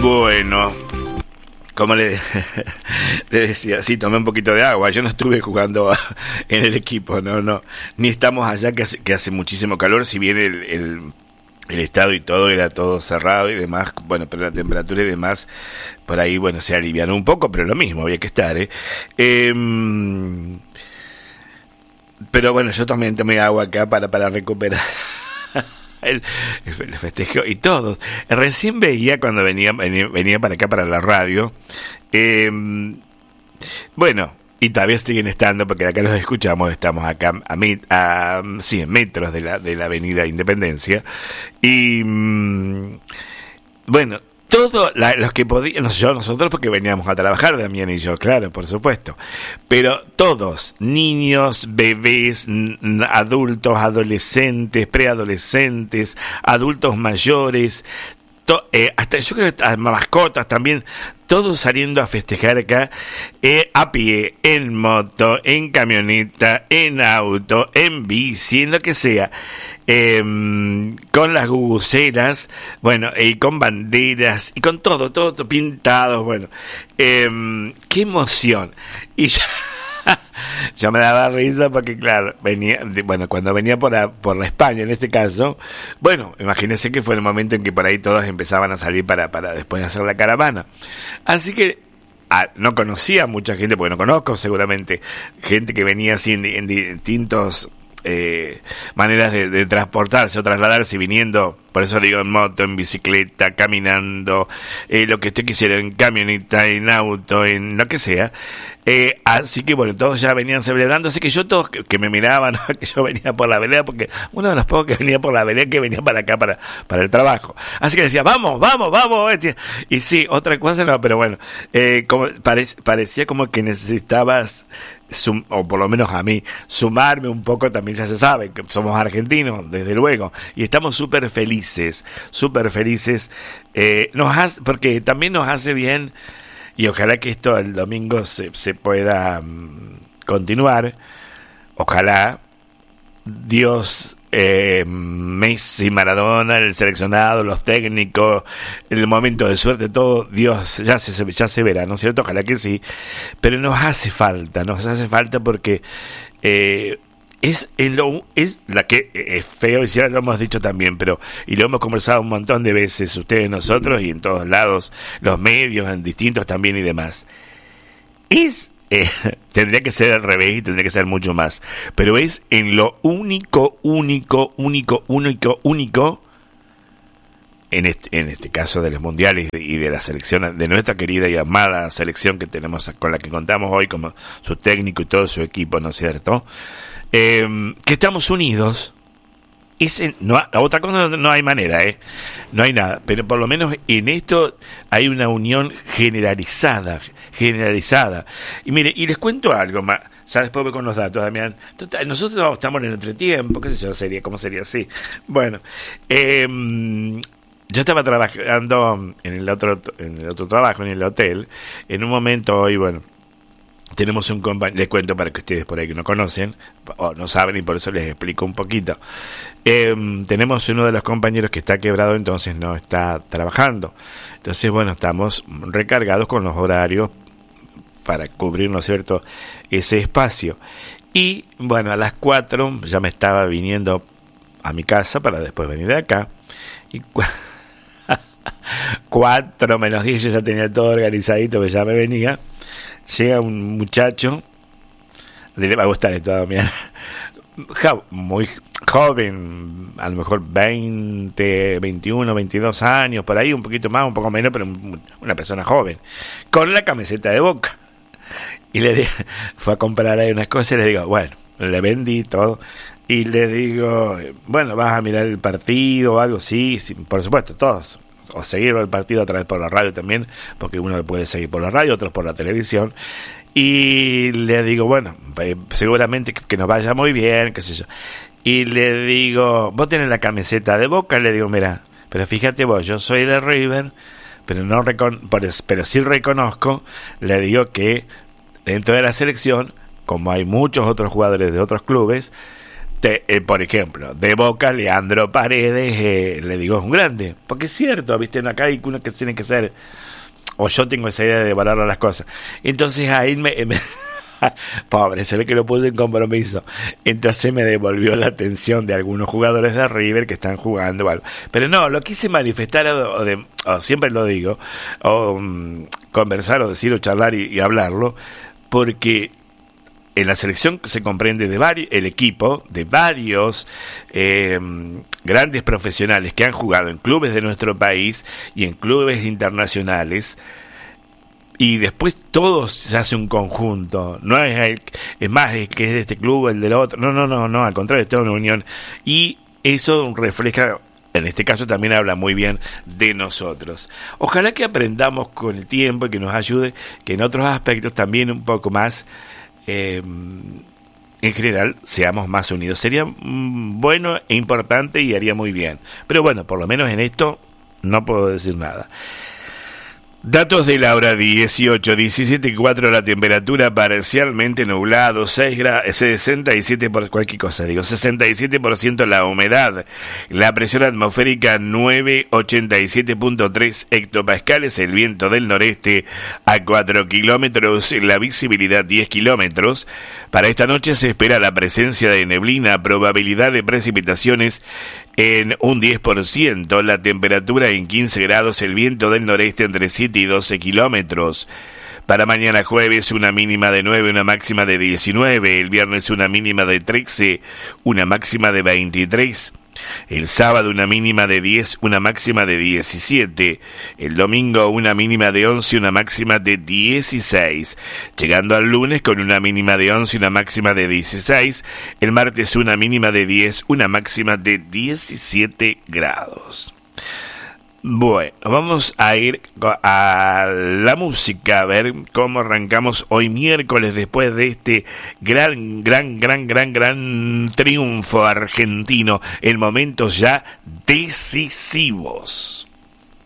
Bueno, como le decía, sí, tomé un poquito de agua. Yo no estuve jugando en el equipo, no, ni estamos allá que hace muchísimo calor, si bien el estado y todo era todo cerrado y demás, bueno, pero la temperatura y demás, por ahí, bueno, se alivianó un poco, pero lo mismo, había que estar, pero bueno, yo también tomé agua acá para recuperar el festejo y todos. Recién veía cuando venía para acá para la radio, bueno, y todavía siguen estando porque acá los escuchamos, estamos acá a 100 metros de la avenida Independencia y bueno, todos los que podían, nosotros porque veníamos a trabajar, Damián y yo, claro, por supuesto, pero todos, niños, bebés, adultos, adolescentes, preadolescentes, adultos mayores, hasta yo creo que mascotas también, todos saliendo a festejar acá, a pie, en moto, en camioneta, en auto, en bici, en lo que sea, con las guguceras, bueno, y con banderas, y con todo pintado, bueno, qué emoción. Y yo me daba risa porque, claro, cuando venía por la España, en este caso, bueno, imagínense que fue el momento en que por ahí todos empezaban a salir para después de hacer la caravana. Así que no conocía a mucha gente, porque no conozco seguramente gente que venía así en distintos maneras de transportarse o trasladarse viniendo, por eso digo en moto, en bicicleta, caminando, lo que usted quisiera, en camioneta, en auto, en lo que sea, así que bueno, todos ya venían celebrando, así que yo todos que me miraban, ¿no? Que yo venía por la vereda, porque uno de los pocos que venía por la vereda que venía para acá para el trabajo, así que decía vamos, y sí, otra cosa no, pero bueno, como parecía como que necesitabas o por lo menos a mí, sumarme un poco, también ya se sabe que somos argentinos, desde luego, y estamos súper felices, porque también nos hace bien, y ojalá que esto el domingo se pueda continuar, ojalá Dios, Messi, Maradona, el seleccionado, los técnicos, el momento de suerte, todo, Dios ya se verá, ¿no es cierto? Ojalá que sí, pero nos hace falta porque es la que es feo, y ya lo hemos dicho también, y lo hemos conversado un montón de veces, ustedes, nosotros, y en todos lados, los medios, en distintos también y demás. Tendría que ser al revés y tendría que ser mucho más, pero es en lo único en este caso de los mundiales y de la selección, de nuestra querida y amada selección que tenemos, con la que contamos hoy, como su técnico y todo su equipo, ¿no es cierto? Que estamos unidos. Otra cosa no hay manera, no hay nada, pero por lo menos en esto hay una unión generalizada. Y mire, y les cuento algo más, ya después voy con los datos, Damián. Total, nosotros estamos en el entretiempo, qué sé yo, ¿cómo sería así? Bueno, yo estaba trabajando en el otro trabajo, en el hotel, en un momento hoy, bueno, tenemos un compañero, les cuento para que ustedes por ahí que no conocen, o no saben, y por eso les explico un poquito. Tenemos uno de los compañeros que está quebrado, entonces no está trabajando. Entonces, bueno, estamos recargados con los horarios para cubrir, ¿no es cierto?, ese espacio. Y, bueno, a las 4 ya me estaba viniendo a mi casa para después venir de acá. Y 4 menos 10 yo ya tenía todo organizadito, que ya me venía. Llega un muchacho, le va a gustar esto también, muy joven, a lo mejor 20, 21, 22 años, por ahí, un poquito más, un poco menos, pero una persona joven, con la camiseta de Boca. Y fue a comprar ahí unas cosas y le digo, bueno, le vendí todo. Y le digo, bueno, ¿vas a mirar el partido o algo? Sí, por supuesto, todos. O seguir el partido a través por la radio también, porque uno lo puede seguir por la radio, otros por la televisión. Y le digo, bueno, seguramente que nos vaya muy bien, qué sé yo. Y le digo, vos tenés la camiseta de Boca. Le digo, mira, pero fíjate vos, yo soy de River, pero pero sí reconozco, le digo que dentro de la selección, como hay muchos otros jugadores de otros clubes, Por ejemplo, de Boca, Leandro Paredes, le digo, es un grande. Porque es cierto, ¿viste? Acá hay uno que tiene que ser... O yo tengo esa idea de valorar las cosas. Entonces ahí pobre, se ve que lo puse en compromiso. Entonces me devolvió la atención de algunos jugadores de River que están jugando o algo. Pero no, lo quise manifestar, o siempre lo digo, o conversar, o decir, o charlar y hablarlo, porque en la selección se comprende el equipo de varios grandes profesionales que han jugado en clubes de nuestro país y en clubes internacionales. Y después todos se hace un conjunto. No es más el que es de este club, el del otro. No, al contrario, es toda una unión. Y eso refleja, en este caso también habla muy bien de nosotros. Ojalá que aprendamos con el tiempo y que nos ayude, que en otros aspectos también un poco más, en general, seamos más unidos. Sería bueno e importante y haría muy bien. Pero bueno, por lo menos en esto no puedo decir nada. Datos de la hora 18, 17:04, la temperatura parcialmente nublado, 67 por cualquier cosa, 67% la humedad, la presión atmosférica 987.3 hectopascales, el viento del noreste a 4 kilómetros, la visibilidad 10 kilómetros. Para esta noche se espera la presencia de neblina, probabilidad de precipitaciones en un 10%, la temperatura en 15 grados, el viento del noreste entre 7 y 12 kilómetros. Para mañana jueves una mínima de 9, una máxima de 19, el viernes una mínima de 13, una máxima de 23. El sábado una mínima de 10, una máxima de 17. El domingo una mínima de 11, una máxima de 16. Llegando al lunes con una mínima de 11, una máxima de 16. El martes una mínima de 10, una máxima de 17 grados. Bueno, vamos a ir a la música, a ver cómo arrancamos hoy miércoles después de este gran triunfo argentino en momentos ya decisivos.